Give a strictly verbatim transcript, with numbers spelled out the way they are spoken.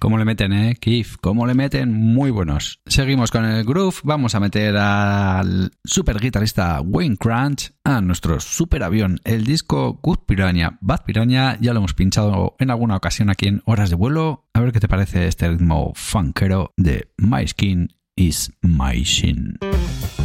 ¿Cómo le meten, eh, Keith? ¿Cómo le meten? Muy buenos. Seguimos con el groove. Vamos a meter al super guitarrista Wayne Crunch a nuestro super avión. El disco Good Piranha, Bad Piranha, ya lo hemos pinchado en alguna ocasión aquí en Horas de Vuelo. A ver qué te parece este ritmo funkero de My Skin is My Shin.